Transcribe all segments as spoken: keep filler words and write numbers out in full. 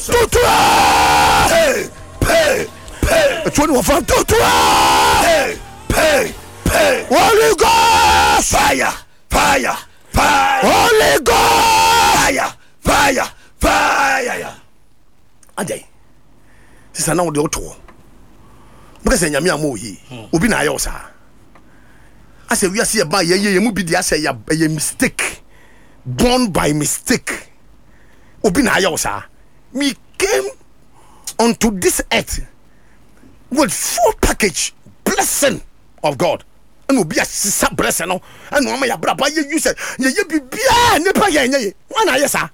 Jesus. Hey, pay, pay. twenty-one from Pay, pay, pay. Holy Ghost. Fire, fire, fire. Holy Ghost. Fire, fire, fire. Ade. Sister now the auto. Because nyame amu yi. Obi na ayo sa. I say we are see a ye ye mu bi dey say ya mistake. Born by mistake. Obi na ayo sa. Me came onto this earth with full package blessing of God. And will be a sister blessing no. And no ya bra ba ye you say ye ye bibia ne pa ye ye. One na yes sir.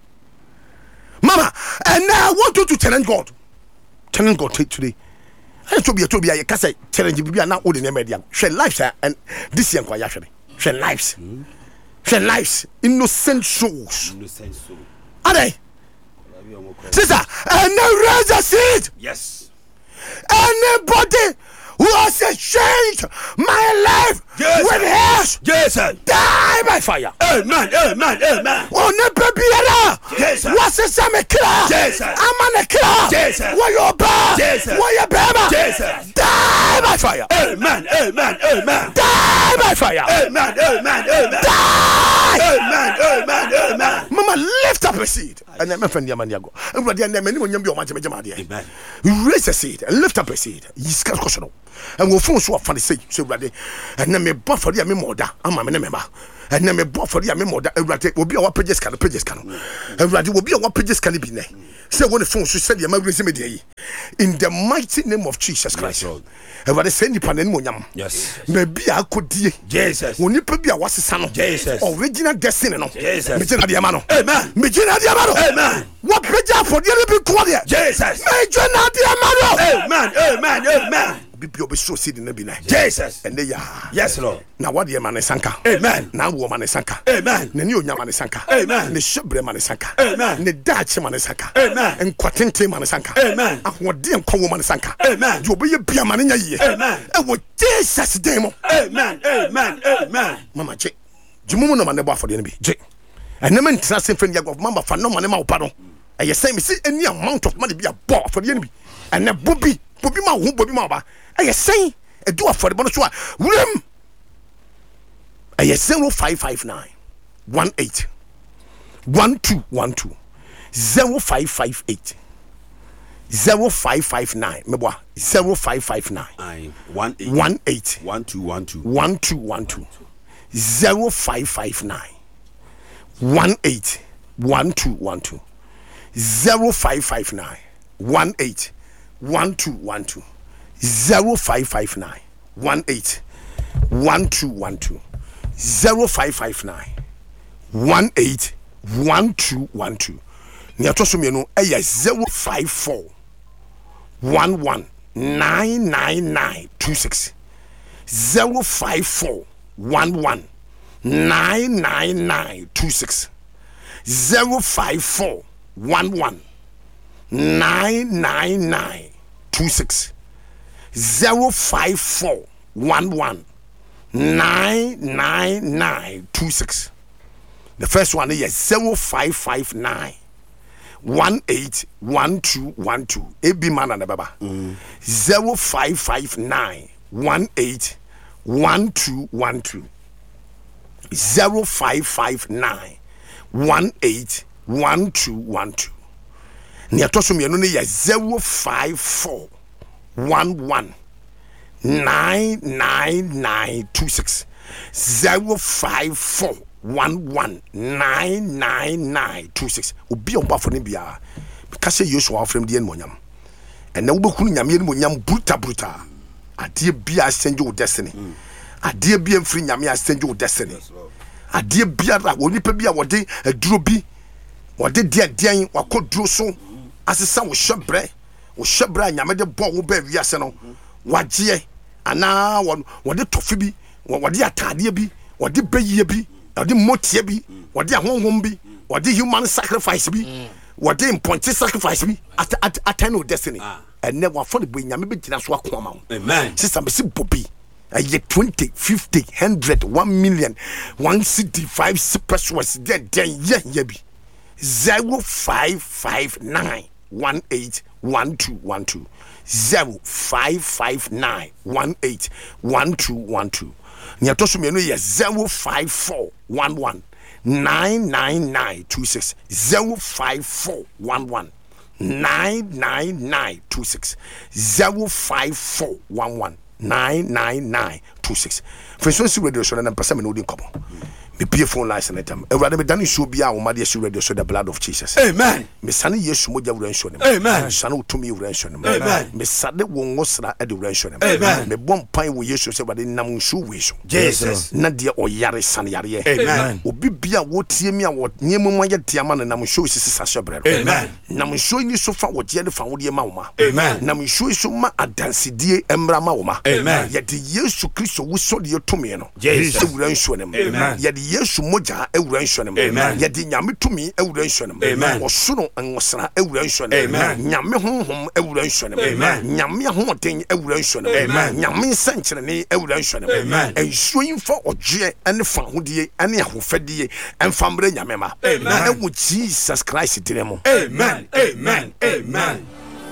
Mama, and now I want you to challenge God. Challenge God today. And to be a to be a case challenge bibia na all the name media. Share lives and this year kwa yahwe. Share lives. Share lives, innocent souls. Innocent souls. Are they? Sister, and now raise a seed. Yes. Anybody who has changed my life yes. with his yes. die by fire. Amen, amen, amen. Oh, ne baby, yes. What's the same killer? Yes. I'm on a killer. Yes. Why you bad? Yes. Why you bad? Yes. Die by fire. Amen, amen, amen. Die by fire. Amen, amen, amen. Die. Amen, amen, amen. Mama, lift up a seed. And I'm a friend, Yamaniago. And what the name when you be on Amen. Raise a seed and lift up a seed. He's caution. And we'll phone so often say, so ready. And then me buffer the memorda. I'm a member. And then me buffer the memorda. And Ratty will be our pages can pages can. And Ratty will be our pages can be. Say when the phone should send your resume in the mighty name of Jesus Christ. And what they send you Panamonium. Yes. Maybe I could dear Jesus. When you be a was son of Jesus. Original destiny. No. Jesus. Mijina Diamano. Amen. Mijina Diamano. Amen. What page for the other big Jesus. Mijina Diamano. Amen. Amen. Amen. Be be so seed in the bina. Jesus. And they are. Yes, Lord. Now what the man sanka. Amen. Now woman sanka. Amen. Ne new man sanka. Amen. Ne shebre man sanka. Amen. Ne dachi man sanka. Amen. And kwatente man sanka. Amen. Ahwode en kwa woman sanka. Amen. You be bia man nya ye. Amen. E wo Jesus demo. Amen. Amen. Amen. Mama che. Jimumu no man ne bo afode ne bi. Je. And ne man tena se friend ya go mama fa no man ma opa no. E ye say me see any amount of money be a bo afode ne bi. And ne bobi, bobi ma hu bobi ma ba. E ye say a do for the bonus one. William a zero five five nine one eight one two one two zero five five eight zero five five nine meboa zero five five nine one eight one eight one two one two one two one two zero five five nine one eight one two one two zero five five nine one eight one two one two zero five five nine one eight one two one two zero five five nine one eight one two one two. Nia to so me no e zero five four one one nine nine nine two six zero five four one one nine nine nine two six zero five four one one nine nine nine two six zero five four one one nine nine nine two six. The first one is zero five five nine one eight one two one two. A B man and a baba. Zero five five nine one eight one two one two. Zero five five nine one eight one two one two. Niatoso no is zero five four one one nine nine nine two six zero five four one one nine nine nine two six. Obi on bafo ne bia because you so afrem de enmonyam and na wo bekunu nyame enmonyam bruta bruta ade bia send your destiny ade bia mfiri nyame send your destiny ade bia ra woni pa bia wode aduro bi wode de adan wakoduro so asesa wo hyebre wo hyebre nyame de bo wo ba wiase no wagye ana wode tofi bi wode atade bi wode beyie bi wode motie bi wode ahonhom bi wode human sacrifice bi wode imponte sacrifice bi at at atano destiny and never for the boy nyame be gina so akoma wo amen sister me si bobi aye twenty fifty one hundred one million one city five pesos dead den ye ye bi zero five five nine one eight one two one two zero five five nine one eight one two one two. Nya to so me no ye zero five four one one nine nine nine two six zero five four one one nine nine nine two six zero five four one one nine nine nine two six. Frequency radio show na mpesa me no di komo. Me pay phone lines na tam. Ewrade me dan show bia wo made show radio show the blood of Jesus. Amen. Me sane yesu moja wura nso nem. Amen. Sane utumi wura nso nem. Amen. Me sade wo ngosra e de wura nso nem. Amen. Me bom pan wo yesu se wade nam nso we so. Jesus. Na de oyare sane yare. Amen. Obi bia wo tie mi a wo nyemu mo ye tiama na nam nso sisi sase bre. Amen. Nam nso ni so fa wo je de fa wo de ma wo ma. Amen. Nam nso so ma adansidie emra ma wo ma. Amen. Ye de yesu Kristo wo so de tumi no. Jesus. Wura nso nem. Amen. Ye de yesu moja ewura nsonem. Amen. Yedi nyame tumi ewura nsonem. Amen. Osoro nwosra ewura nsonem. Amen. Nyame honhom ewura nsonem. Amen. Nyame ahoden ewura nsonem. Amen. Nyame nsankyerene ewura nsonem. Amen. Ensuo yimfa odwe ene fa hodie ene ahofadie emfamre nyame ma. Amen. Ewo Jesus Christ diremo. Amen. Amen. Amen.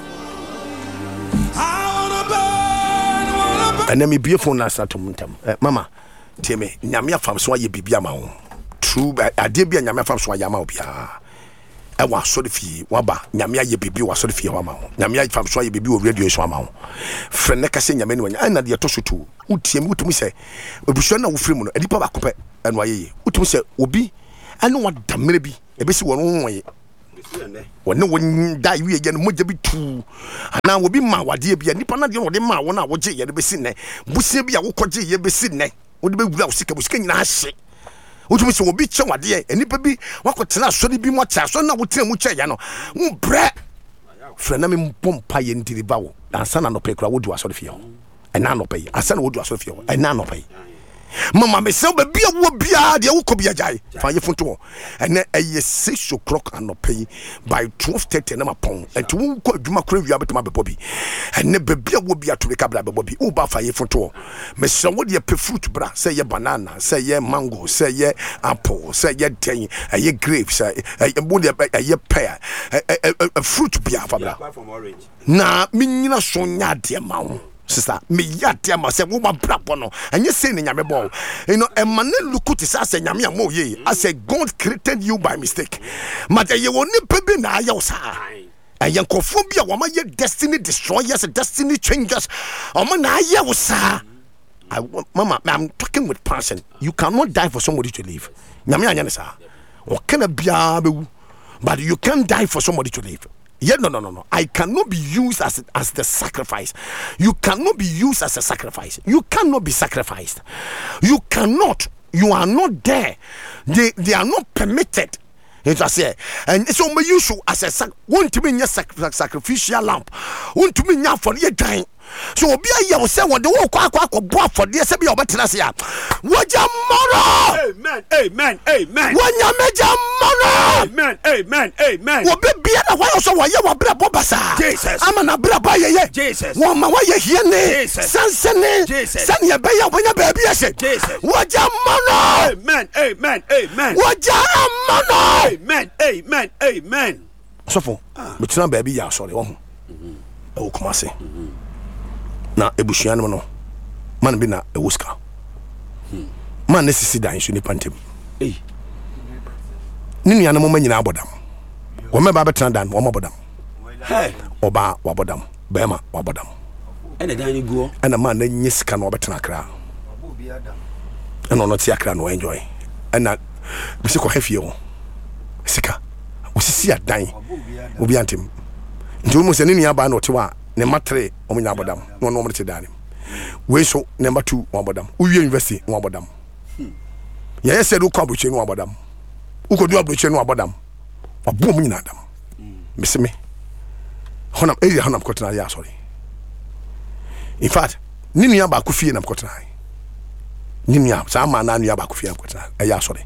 Ene me bie phone na satom ntam. Mama tieme nyame afam so aye bibia ma ho. True ade bia nyame afam so aye ma obia. E wa so de fie waba nyame aye bibi wa so de fie wa ma ho. Nyame aye fam so aye bibi wo radio so ma ho. Frene ka se nyame ne wanya na de to so to. Utiem utumi se obusuo na wo frem no edipa ba kopɛ eno aye. Utumi se obi ane wa damere bi ebesi wo no ho ye. Wone won dai wi ye no moja bi tu ana obi ma wade bia nipa na de no de ma wo na wo je ye de besi ne busie bia wo koje ye besi ne wo de be wura wo sika wo sika nyina ahye wotumi se obi che wade e nipa bi wakotena so de bi mo cha so na wo tena mu che ye no wo bre fra na me mpompa ye ndiri ba wo ansa na no pe kura wo du aso de fie ho e na no pe ansa na wo du aso de fie ho e na no pe mama me se be bia wo bia de wo ko bia jai fa ye fonto ene eye six o'clock anope by twelve thirty na mapon enti wo ko adwuma kora wi abetuma bebo bi ene be bia wo bia to rekabla bebo bi wo ba fa ye fonto me se wo de pe fruit bra say ye banana say ye mango say ye apple say ye ten ye grapes say wo de ye pear fruit bia fa bra na minyina so nya de ma wo sister me yate ma se wo ma brapo no enye say ne nyame bo you know emane luku ti say say nyame am oye I say God created you by mistake but ye woni pe bi na aye sa aye nkofo bi a wo ma ye destiny destroyers destiny changers o ma na aye wo sa mama I'm talking with passion. You cannot die for somebody to live nyame anya ne sa o kana bia be but you can't die for somebody to live. Yeah, no, no, no, no. I cannot be used as as the sacrifice. You cannot be used as a sacrifice. You cannot be sacrificed. You cannot. You are not there. They they are not permitted. It was say, and so me use you as a sac. Want to be sacrificial lamp. Want to be for your time. So obi aye wo se wo de wo kwa kwa kwa bo for de se bi obetena se ya woja moro. Amen. Amen. Amen. Wonya meja moro. Amen. Amen. Amen. Wo be bia na wo so wo ye wo bra bo basa. Jesus. Ama na bra ba ye ye. Jesus. Wo ma wo ye hie ne. Jesus. Sansene. Jesus. San ye be ya wonya ba bia se. Jesus. Woja moro. Amen. Amen. Amen. Woja moro. Amen. Amen. Amen. So for me tena ba bia sorry wo ho. E wo kuma se. Na ebusuan no man bi na e wuska man ne sisi dan so ni pantem eh ni nua no mo manyina abodam wo me ba betena dan wo mo bodam Hey, oba wabodam bema wabodam ene dan ni guo ena man na nyi sika no betena kra ena no tia kra no enjoy ena bi se ko hefie wo sika wo sisi adan obi antem nti mo se ni nua ba na otewa number three omunya abodam no no mrete dani we so number two abodam uwie university no abodam ya ya said ukọ abuche no abodam ukodu abuche no abodam wabo mu nyina adam meseme honam area honam kotena ya sorry in fact ni nua ba ku fie nam kotena ni nua sa ma na nua ba ku fie nam kotena ya sorry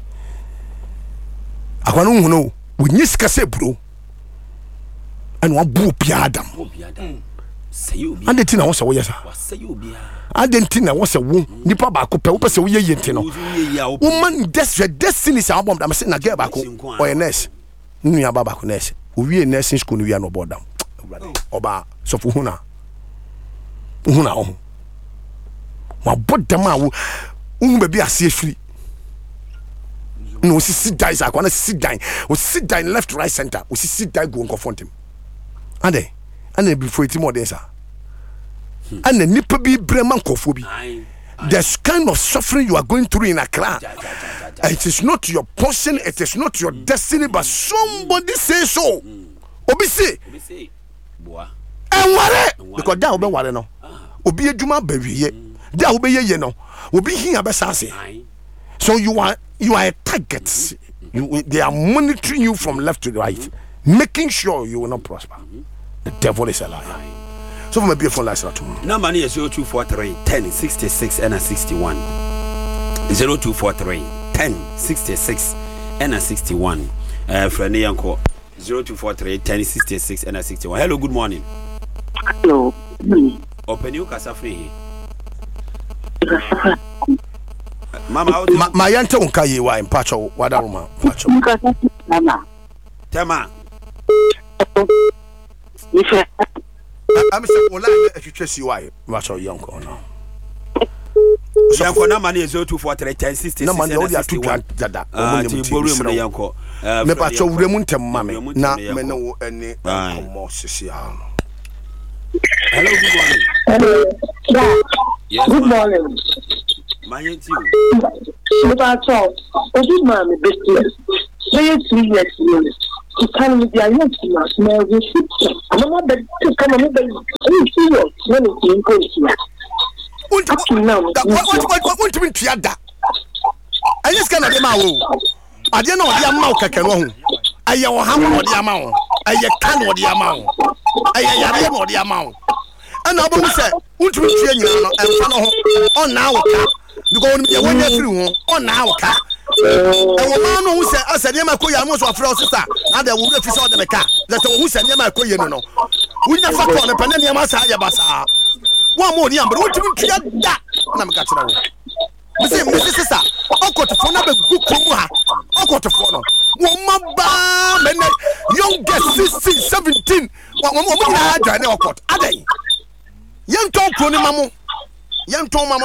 akwa no hu no wonyi sika se bro anu abu bia adam ande tina wo se wo yesa ande tina wo se wo nipa ba ko pe wo pese wo ye yenti no wo man des destiny sa abom da me se na girl ba ko o ye nurse nua ba ba ko nurse we nursing school we are no board down oba so for huna huna ho wa bodam a wo ba bi ase free no sit down is akwana sit down o sit down left right center o sit down go confront him ande ande before it more densa ande nipa bi brema nkofo bi the kind of suffering you are going through in Accra, it is not your portion, it is not your destiny, but somebody say so. Obi say, and worry because that will be worry no. Obi ejuma baby ye, that will be ye no. Obi here besase. So you are you are a target. You, they are monitoring you from left to right, making sure you will not prosper. The devil is a liar. So for my beautiful last two. Number is zero two four three ten sixty six and sixty one. Zero two four three ten sixty six and sixty one. Uh, friend Yanko zero two four three ten sixty six and sixty one. Hello, good morning. Hello. Open you casa free. Mama, ma ma yante unka ye wa mpacho wadaruma mpacho. Mama. Tema. If I'm saying, well, if you just see why, what's your young corner? So, for no money, zero two four three ten sixty. No money, only two grand. That ah, to borrow the uncle. Me pacho remunte mame. Na me no any more social. Hello, good morning. Hello. Yeah. Yes, good morning. My auntie. You pacho. Oji mame business. Say three years ago. You can't be a young man. Now we should. I'm not that. Come on, baby. I'm serious. When it's in place. What what what what mean tiada? I just can't dem awo. I dey no dey amaw keke no ho. Aye wo ham no dey amaw. Aye kan no dey amaw. Aye yare no dey amaw. Ana obo say untumi tia nyina no emfa no ho. On na wo ka. Because you won free ho. On na wo ka. E wo ma no hu say asade ma koya mo so afra o sister. Na dey wo refi say o de meka. That wo hu say ne ma koye no no. Wo nya fa ko ne pene ne ma sa ya basa. One more yam, but what you mean that? I'm a catcher. Mister Mister Sister, I got to phone up a good Kumuha. I got to phone up. One bam and young girl sixteen, seventeen. One woman I had a court. Are they? Young talk to Mamu. Young Tom Mamma.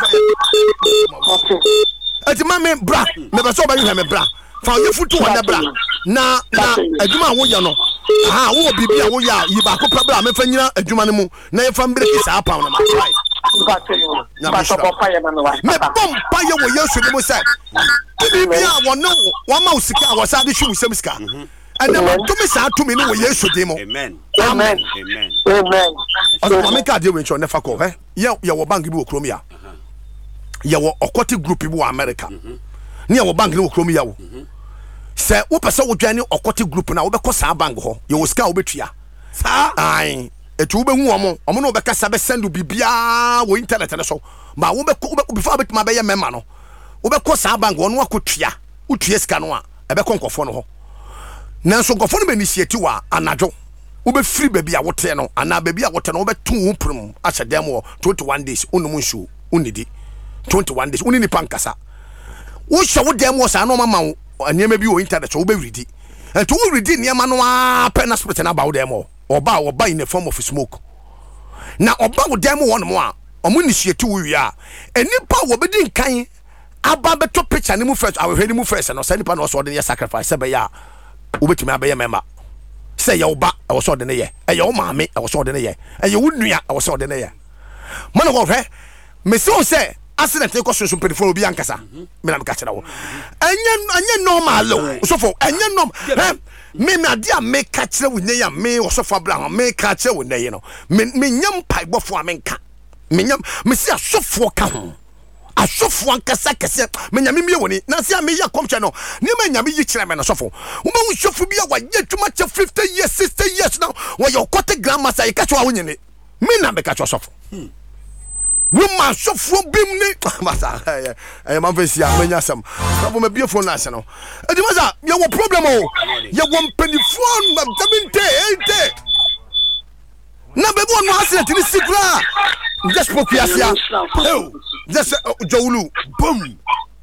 It's my man, bra. Never saw by you, my bra. Found your foot to one bra. Na, na, a Juma Woyano. Ah, wo bibia wo ya yiba ko pabla me fanyina adwuma ne mu na ye fam breki sa pa na ma right na ba so pa ye na wa me bom pa ye wo yesu ne mu say bibia wo no wo ma usika wo sa de hwu sem sika and na to me sa to me no wo yesu de mo amen amen amen amen o ma ka de we ncho ne fa ko he ye ye wo bank bi wo krom ya ye wo okoti group bi wo America ne ye wo bank ne wo krom ya wo se wo pese wo dwane okoti group na wo be ko sa bank ho ye wo ska wo betua sa ai etu wo be hu omo omo no be kasa be send bibia wo internet ne so ma wo be ko before be ma be ye memma no wo be ko sa bank wo no akotua wo tua ska no a e be konkofo no ho nanso nkofo no be initiate wa anadwo wo be free baby a wo te no ana baby a wo te no wo be tu wo prum a che dem wo twenty-one days unum nsu unidi twenty-one days unini pankasa wo hye wo dem wo sa no mama wo anyema bi wo internet wo be ready and to ready nyema no a pen spirit na ba wo dem oba oba in the form of smoke na oba wo dem wo no mo a omo initiate wo wi a enipa wo be din kan aba beto picture ni mu first awe hwani mu first no sanipa no so de ye sacrifice se be ya wo betimi abe ye member se ye oba e wo so de ne ye e ye wo maame e wo so de ne ye e ye wo nua e wo so de ne ye man go hwe me so say accident e ko so so pedifo obi ankasa me na me ka kira wo enye enye normal o so for enye normal me me ade a me ka kira wo nye ya me wo so for abraham me ka kira wo nye no me me nyam pai bofo a me nka me nyam me si asofo ka ho asofo ankasa kese me nyam me woni na se me ya komche no ne me nyam yi kira me no sofo wo ma wo sofo bia wa ye tuma che fifty years sixty years now wo your kote grandmaster e ka cho wo nyene me na me ka cho sofo woman so from bim ni masa eh eh man fesi amanya sam so me be phone na se no e di masa ye wo problem o ye wo mpeni phone na seventy eighty na be bo no accident ni sikra just poke asia oh just jowulu boom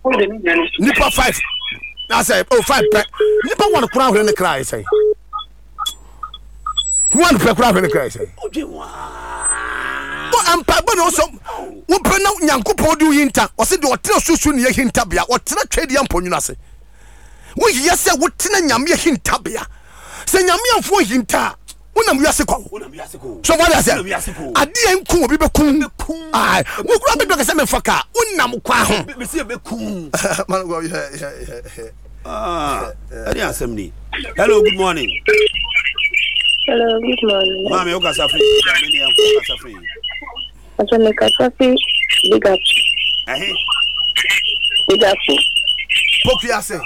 nipa five na say oh five nipa one kura hwe ne cry say one pe kura hwe kra say odwe wa bo ampa bo no so wo pe na Nyankopɔn du hinta o se de o tena susu ne hinta bia o tena twedi amponwunu ase wo yese wo tena nyame hinta bia se nyame afo hinta unam wiase kwa unam wiase ko so what I say ade enku obi be kun ah wo kura be do se me faka unam kwa ho be se be kun man go yeah yeah ah any assembly. Hello, good morning. Hello, good morning. Mami, o kasa free. Mami, o kasa free. Aso me kasa free. Big up. Eh? Big up. Poki ase.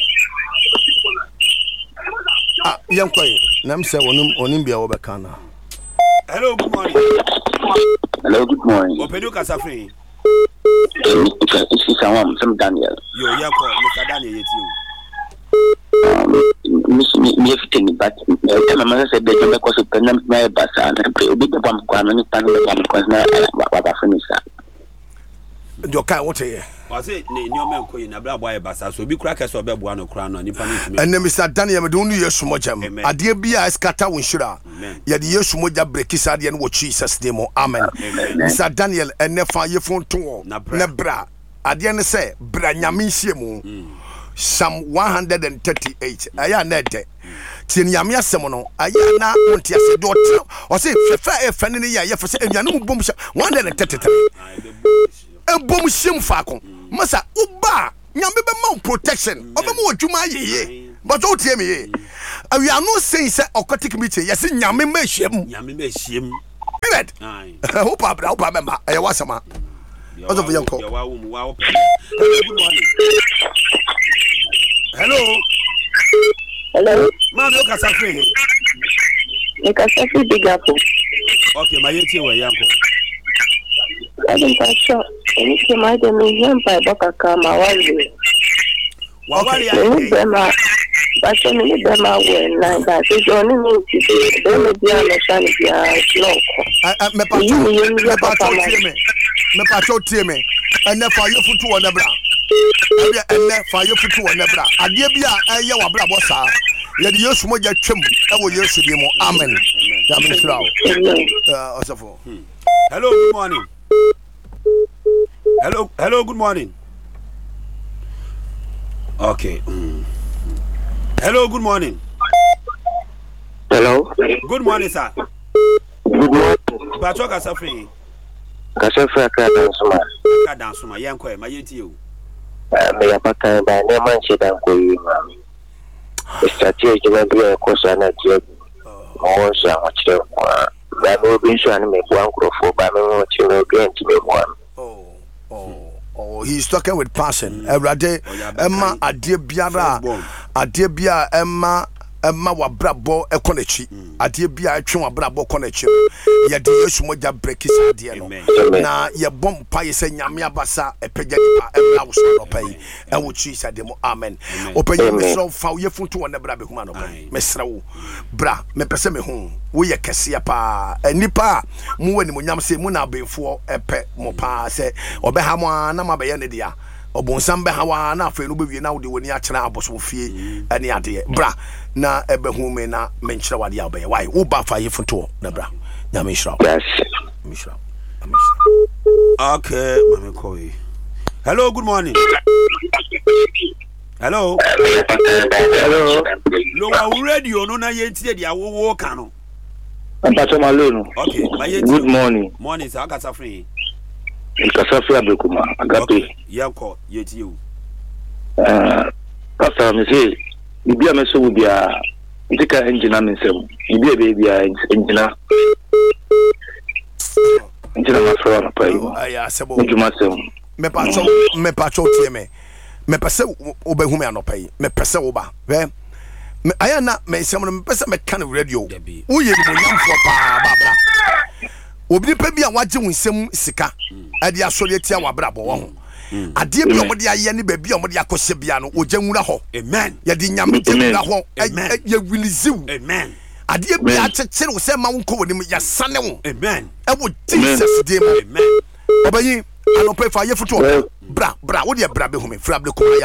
Ah, yam kwai. Nam se wonim onim bia wo be kana. Hello, good morning. Hello, good morning. Open your kasa free. This is someone from Daniel. Yo, yeah, Mister Daniel, it's you. Miss me, if you take back, my mother said that you make us a pen, my bus, and a big one, and pan because now what I finish that. Do kai what here? Was it near men in a black boy bus? So be crackers or beb one or crown on Nippon. And then Mister Daniel, me don't use so much. A dear beer scatter winshira. Yet the use moja breakisadi and what Jesus demo. Amen. Mister Daniel, and never your phone to Nebra. Adiana say, Branyami Siemu. Psalm one thirty-eight. Aya nede. Tin yamia semono. Aya na wonti ase do o say fefa e fane ya ye fese enwanu bom one thirty-three. E bom him faako. Masa uba nyame be ma protection. Oba ma odwuma yeye. But o tie me ye. We are not saying say okotic meeting. Yes nyame ma hiem. Nyame ma hiem. Right. Hope abra hope member. Aya wasama. What of yanko? Hello. Hello. Ma do kasa free. Me kasa free big up. Okay, my yeti we yanko. I don't sure. Any came out the museum by Bokaka Mawali. Wawali I them are but so many them are well like that. It's only me to say they may be on the channel no. Me pato me pato tie me. Me pato tie me. And never you futu on the bra. And never you futu on the bra. Adie bia eye wa bra bossa. Ye de yesu moja twem e wo yesu bi mo. Amen. Amen shira. Uh osafo. Hello, good morning. Hello, hello, good morning. Okay. Mm. Hello, good morning. Hello. Good morning, sir. Good morning. Pacho kasa free. Kasa free ka dansuma. Ka dansuma yanko e ma yeti o. Me ya paka ba ne man che dan ko yi ma. Strategy ba bi ko so na tie. O so a che ko. Ba no bi so an me bu an krofo ba me mo che no bi enti me mo. Oh. Oh. Oh, he's talking with passion. Everyday, Emma, a dear Biara, a dear Bia, Emma, Emma, wa brabo, a conechi, a dear Bia, chuma brabo conechi. Ya dear Sumoja break his idea. Now, your bomb pie saying Yamia Bassa, a pediatric, a mouse or pay, and which she said, demo, amen. Open your so foul your foot to one brabby humano, Mesra, bra, me peseme home. We a Cassia pa, a nipa, Moon Munyam say Muna be for a pet mopa say, or Behama, Nama Bayanedia, or Bonsambe Hawana, for you now do when you are Chabos will fee any idea. Bra, na ebe hume na menchra wadi abe. Why? Uba fa ye foto na bra. Na mishra. Yes. Mishra. Okay, mami koi. Hello, good morning. Hello. Hello. Lowa radio no na yenti dia wo wo kanu. Pacho malonu. Okay, my yeti. Good morning. Morning, sir. Kasa free. Kasa free abekuma. Agape. Yanko yeti you. Uh, Pastor me say Ibia me so bia ndika engineer me nsem. Ibia be bia engineer. Engineer ma so na pai. Aya sebo. Njuma sem. Me pacho me pacho tie me. Me pese obehu me anopai. Me pese oba. Ve me aya na me nsem no me pese me kan radio. Wo ye ni nyamfo pa baba. Obi pe bia waje wo nsem sika. Ade asori tia wa brabo wo ho. Ade bi omode aye ne ba bi omode akose bia no oja nwura ho. Amen. Ye di nyame ti nwura ho. Ye release. Amen. Ade bi a chekere wo se ma wo nko wonim ya sane wo. Amen. E wo Jesus dem. Amen. Obayi anope fa ye futu bra bra wo de bra be humi fra ble ko ya bra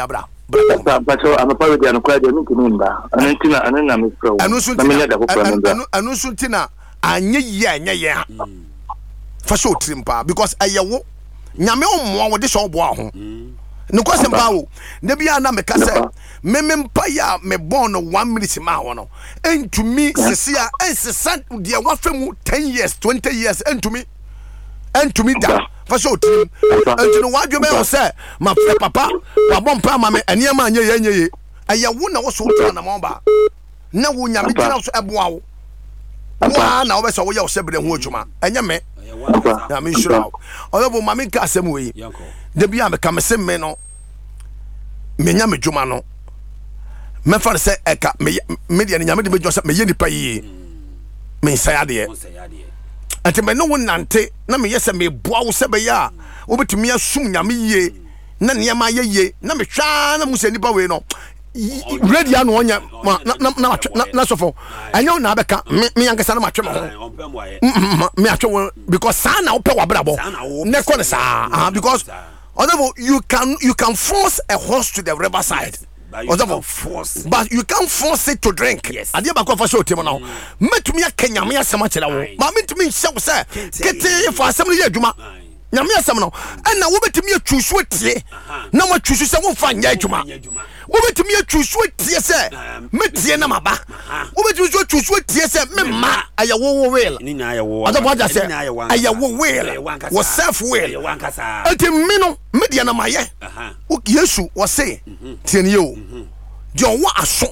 but I'm a party and a crowd and Nimba. And I'm a pro. And also, Tina, and ye, ye, ye, for sure, Trimpa, because I yaw Yame on with this old war. No question about Nebiana Mecassa, Memempaya, me born one minute mao. And to me, Cecilia, and son, dear, what from ten years, twenty years, and to me, and to me, that. For sure, and you know what you may say, my papa, my bomb pama, and your man, ye, ye, and your woman was so on the mamba. No one yam house a wow. One hour so we are seven and Wojuma, and your man, I'm sure. Although Mammy Cassamway, the Biam become a same meno, Minyam Jumano. My father said, Eka, median Yamid Joseph, me yeni pay, me say, ati me no nante na me yesa me boa wo sebeya obetumi asum nyame ye na niam aye ye na me twa na musa nipa we no ready anu onya na na na sofo anyo na beka me yankasa na matwe mo me atwe because sa na ope wa brabo ne ko ne sa because although you can you can force a horse to the riverside. But you, can force. but you can't force it to drink. Yes. I did back for show team now. Met me a Kenya, me a Samachela. Mammy to me, so say, get for some year, Juma. Yamia Samano. And now, over to me a true sweet. No more choose someone find Yajuma. Over to me a true sweet, yes, sir. Met Yanamaba. Over to you, true sweet, yes, sir. Mamma, I will will. I don't want to say, I will will. Was self will. Until Mino, Mediana Maya. Yesu was say, ten you. Your was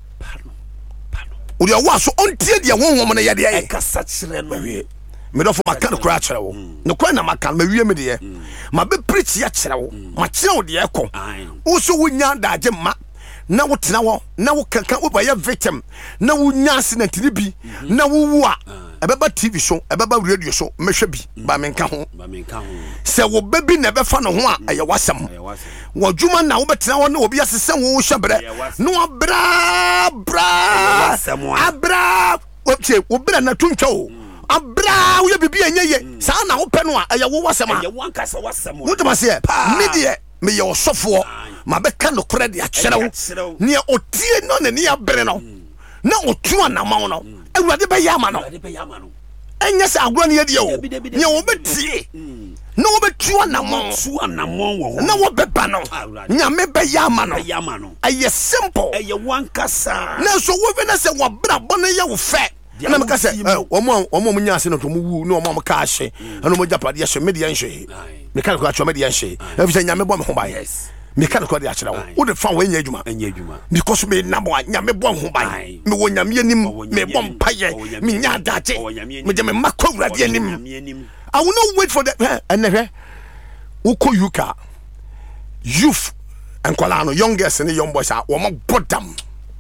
Would your was until the one woman a day. Such me do for my kind of crash. No quena my can me me there. My be preach yet. My child the echo. Also, we yan that jemma. Now what now? Now can come up by a victim. Now we nyasin and tilibi. Now we wa. A baba T V show, a baba radio show, me should be by men count. Say, well, baby never found a one. I was some. What Juma now, but now no be as a son who shabre. No bra bra. Abra. What say, will be a natuncho. Abra, we be a ye. Sana open one. I was some. What am I say? Media, me your software. My back can look credit at Channel near Otie, none near Breno. No, two and a mono. And what the Yamano. And yes, I'll go near you. No, but see. No, but two and a mon, two and a mon. No, but Bano. Yame be Yamano. Yamano. A yes, simple. A one cassa. No, so women as a what Bonnet fat. And I'm going to say, one more, one more Yasin to move, no more cash, and no more Japan, median shade. Mechanical median shade. Everything Yamabon home by yes. Mechanical actually. What the fun when you do, because me number one, Yame bon who buy me when Yamin, me bon paye, me yadate, me dem macro radianim. I will not wait for that. And never Uko Yuka youth and Colano, young girls and the young boys are one bottom.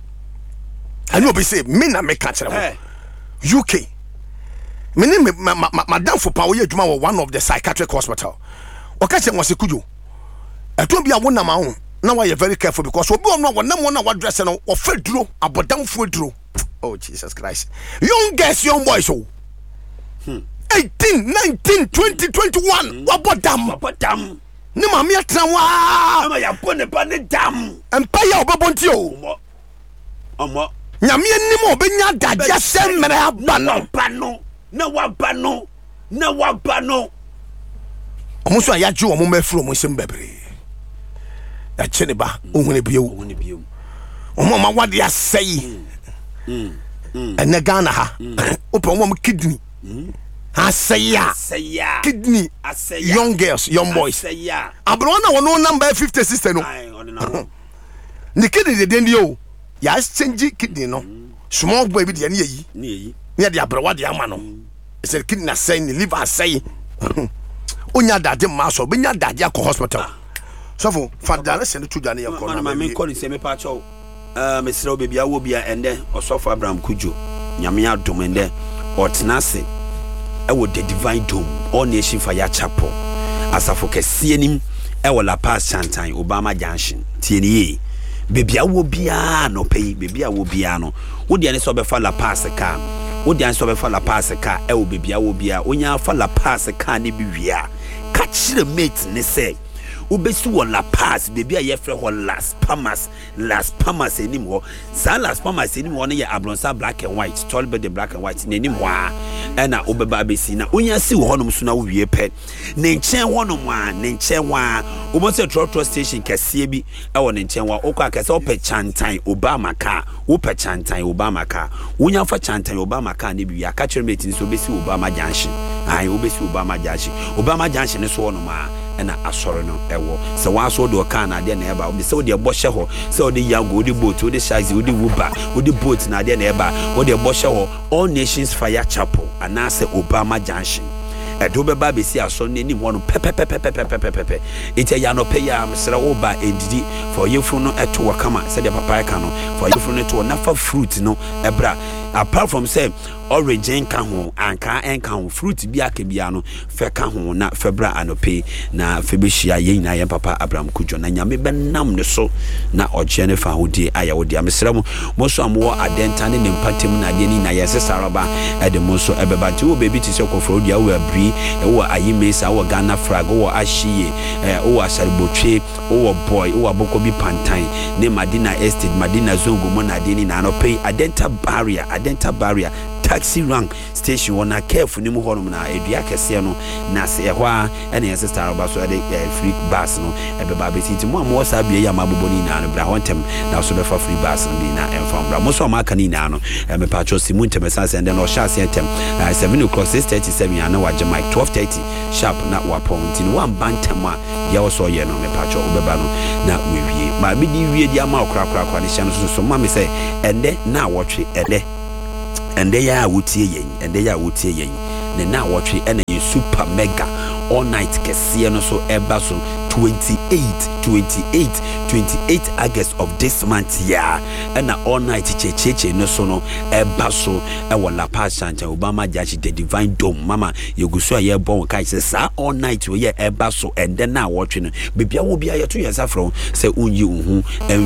And you'll be saying, Mina make catch U K. My name, Madame for Power, you one of the psychiatric hospital. Or catch him was a kudu. I told you I won my own. Now I am very careful because we don't know what no one what dress and or fed drew, about down food drew. Oh, Jesus Christ. Young girls, young boys, oh. eighteen, nineteen, twenty, twenty-one. What about damn? What damn? No, mammy, I'm going to put a bunny dam and pay your babonto. Omo. Nyame nimo benya dadia sem mere abano bano na wabano na wabano omo so ya ju omo mafuro mo sem bebre ya chene ba ohune bio ohune bio omo ma wade asai mm ene Ghana ha open omo kidney asai ya kidney young girls young boys abro na wono number fifty sister no ni kidney de dendio ya exchange kidney no small boy bi de ne yi ne yi ne de abrewa de ama no se kidney say ni liver say onya dade ma so benya dade akọ hospital so for fadale se to dwane yakọ na me call se me pa cho eh me sere obebi awo bia ende osofo Abraham Kujo nyame adom ende otenase e wo the divine dome all nation fire chapel asafo kese nim e wo La Paz Chantan Obama Junction tieni baby awo bia no pay baby awo bia no wo de ane so be fa La Paz ka wo de ane so be fa La Paz ka e wo baby awo bia onya fa La Paz ka ne bi wia ka chire mate ne say Ubesi wo La Paz baby a yefre ho Las Palmas Las Palmas enim ho sa Las Palmas enim ho no ye ablonsa black and white tall bed the black and white nenim ho a na obeba besi na onya si ho nom so na wo wie pe ne nchen ho nom a ne nchen ho a obose trotro station kase bi e wo ne nchen ho okwa akase ope chantan Obama car ope chantan Obama car wonya fa chantan Obama car ne bi aka kire metin so besi Obama junction ai obesi Obama junction Obama junction ne so ho nom a na asoro no ewo se wa so do kan na de na eba o se o de bo hye ho se o de yago o de boat o de shazi o de wuba o de boat na de na eba o de bo hye ho All Nations Fire Chapel anase Obama Junction edo be ba be si aso ne ni ho no pepe pepe pepe pepe pepe ite ya no pe ya msra oba edidi for yefu no eto wakama se de papa ka no for yefu no to na fa fruit no ebra apart from say orange enka ho anka enka ho fruit bi aka bia no fe ka ho na febra anope na febehia ye nyina ye papa Abraham Kujo na nyame benam ne so na oje ne fa hodi aya wodi amsra mu mo so amwo adenta ne ne mpatem na de ni na yese saraba e de mo so ebeba ti wo baby ti se kofro dia wo abri e wo ayimesa wo Ghana flag wo ahie e wo asaribotwe wo boy wo aboko bi pantan ne Madina Estate Madina Zongo mo na de ni na no pay adenta barrier adenta barrier taxi rank station wana careful ni mu hono na edua kese no na se ehwa ene yese star ba so de free bus no ebeba betiti mu am wosa bia ya mabobo ni na no bra hontem na so be fa free bus no bi na enfam bra mo so ma ka ni na no me pa cho si mu ntem sanse and no sha se entem seven o'clock six thirty-seven ya na waje mic twelve thirty sharp na wa point ni one bantam a ya wo so ye no me pa cho obeba no na we wie ma bi di wie di ama okra okra kwa ni sha no so ma me say ende na wotwe ende and they are wutie yen and they are wutie yen ne na watwe ene super mega all night kese no so eba so twenty-eight twenty-eight twenty-eight August of this month yeah and all night checheche no so no eba so e wo La Paz Santa Obama Jaji the Divine Dome mama yeguso aye bon kai se sa all night we ye eba so and then na watwe no bibia wo bia ye to yesa from se unyi unhu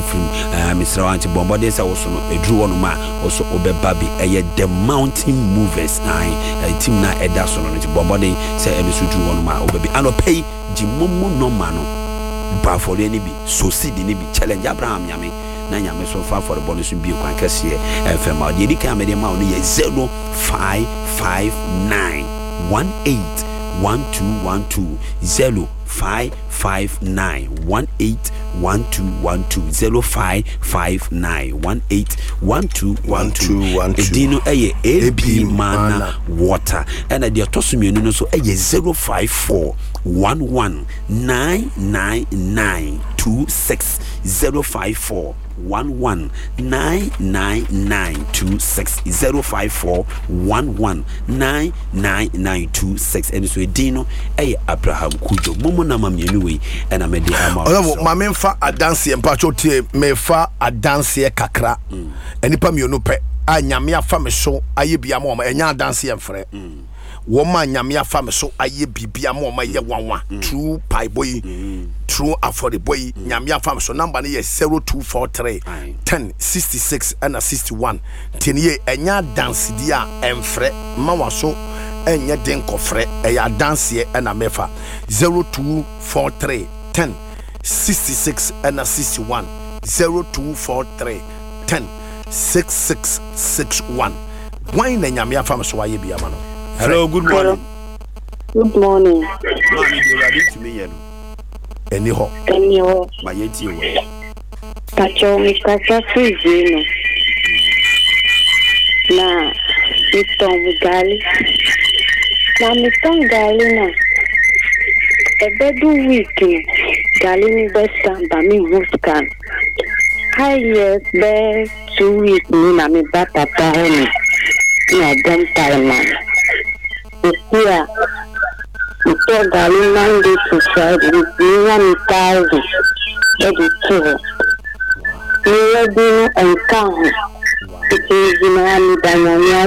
emfim Mister Anti Bombo de sa wo so no edru wono ma wo so obeba bi eye the mountain movers nine team na eda so no Bombo de se ebe so dru wono ma obebi anopay jimomo no ma no ba for any bi so seed ni bi challenge Abraham nyame na nyame so fa for bonus bi kwan kase e fm ma de dika me de ma no ye zero five five nine one eight one two one two zero five five nine one eight one two one two zero five five nine one eight one two one two edino eye A B mana water and the tosumienu no so eye zero five four one one nine nine nine two six zero five four one one nine nine nine two six zero five four one one nine nine nine two six and so edino eye Abraham Kujo momo na mamienu we and amede ama o ma memfa adanse mpacho tie mefa adanse kakra enipa mienu pe anyame afa me so aye bia ma o ma enya adanse emfre wo ma anyame afa me so aye bibia ma o ma ye wanwa true pai boy true afford boy nyame afa me so number ne ye zero two four three ten sixty-six and sixty-one tenie enya adanse dia emfre ma wa so enye den kofre eya danse e na mefa zero two four three ten sixty-six and sixty-one zero two four three ten sixty-six sixty-one why na nyame afam so waye bia ma no. Hello, good morning. Good morning. Mami you ready to me yenu eni ho Eni ho ma yeti wo pacho mi kasa free no na iton gali na mi ton gali na ebedu week gali ni best ba mi muskan haye be two week ni na mi ba papa ni na dem time yeah iton gali Monday to Friday ni na mi thousand edu two ni edu and count it is in Daniel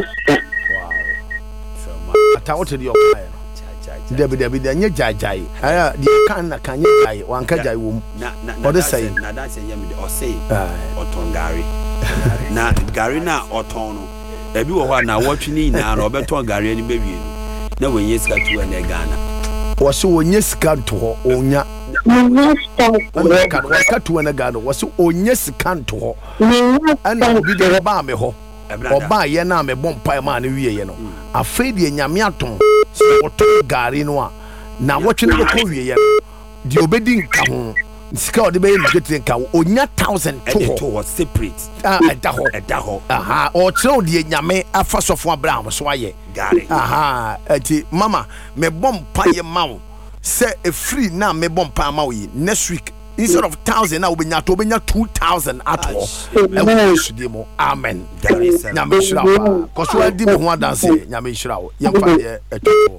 ata wote di okwa no debi debi de nye jajai aya di kan na kan nye jai wanka jai wom na na na say na that say yemi o say oton gari na gari na oton no ebi wo ho na wotwe ni na na obeton gari ani bewie no na wenye sika tu na Ghana wo so wonye sika to ho onya ɛna ka no wɔka to na ga no wɔse onye sika nto hɔ ɛna obi de ba me hɔ ɔba yɛ na me bɔ mpa ma no wie yɛ no afei de nyame atom sɛ wɔtɔ gari no a na wɔtwe no bɛkɔ wie yɛ no de obedi nka ho sika ɔde bɛyɛ no gete nka wo onya thousand to hɔ separate ah ɛda hɔ ɛda hɔ aha ɔkyerɛ de nyame afa sɔfo abraham so ayɛ gari aha ati mama me bɔ mpa yɛ ma wo sɛ e free na me bɔ mpa ma wo yi next week instead of thousand na obenya to obenya two thousand ato ɛwɔ sudie mo amen nyame hyira wo kɔso adi me ho adanse nyame hyira wo yɛmfa yɛ ɛtɔtɔ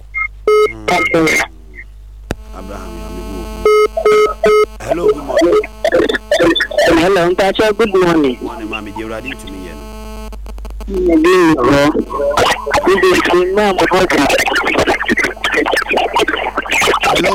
Abraham hello good morning hello Mpacha good morning morning mami je ready to me yen Ndi ho good evening ma'am hello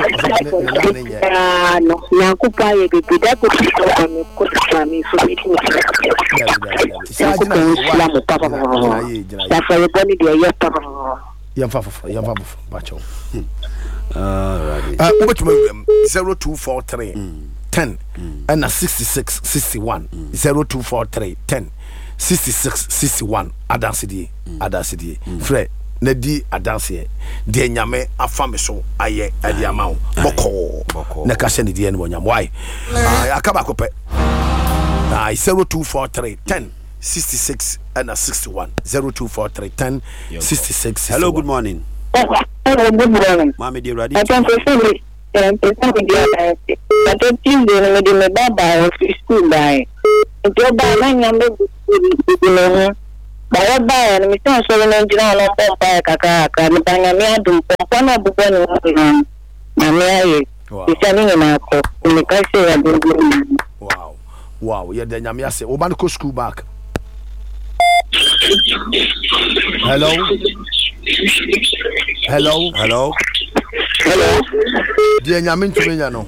ah no nyakupa ye bebe da ko ti ko mi ko ta mi so mi ni sa ko la mo papa da fa ye boni de ye papa yɛmfa foforɔ yɛmfa foforɔ bakyɛw alright uh wobɛtumi zero two four three ten ɛna sixty-six sixty-one zero two four three ten sixty-six sixty-one adansedie adansedie frɛ na di adanseɛ deɛ nyame afa me so ayɛ ade ama wo bɔkɔɔ na ka hyɛ ne deɛ no wɔnyam wae aka baako pɛ zero two four three ten sixty-six and sixty-one zero two four three ten sixty-six. Hello, good morning. Hello, good morning. Mami, dear, ready? I can say I'm presenting the I don't think the the baba of school by. If you buy my number, you know, by a buy and Mister Solomon General of Papa Kaka, and Pangamian to Papa Bukan, Mamma, is sending him out in the country. Wow, wow, yeah, then Yamia say, Obanco school back. Hello. Hello. Hello. Hello. Dear Yamin Tumino.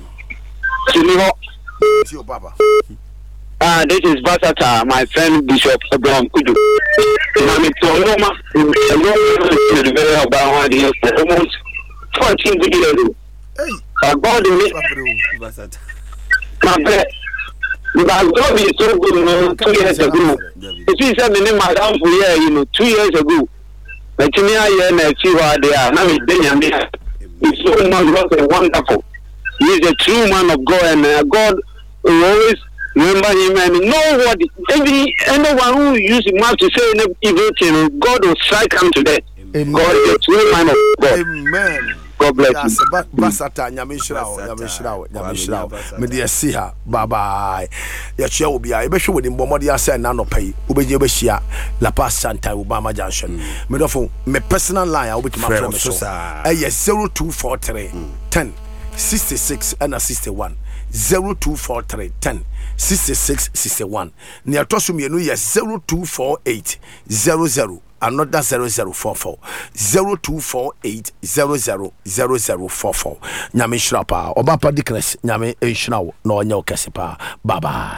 It's your papa. Ah, this is Basata, my friend Bishop Abraham Kudu. I'm in Toloma. I'm very about almost fourteen years. Hey, about the Basata. My friend. Because God is so good, you know, two years ago. If you said me madam for year, you know, two years ago. But me I hear na see what they are. Now it's Benjamin. He's so much wonderful. He's a true man of God, and uh, God will always remember him and know what every anyone who uses his mouth to say any evil thing, God will strike him to death. God is a true man of God. Amen. God bless you. Basata nyamishrawo nyamishrawo nyamishrawo me de see her bye bye ya chia obi a e be hwe wodi mbomode ya say na no pai obeje be hia La Paz Santa Obama Junction me do fo me personal line a obetuma from me so eh zero two four three ten sixty-six and sixty-one zero two four three ten sixty-six sixty-one ne atoso mienu ye zero two four eight zero zero another zero zero four four zero two four eight zero zero zero zero four four nyame shrapa oba pa dikres nyame enhira wo na onye okese pa bye bye.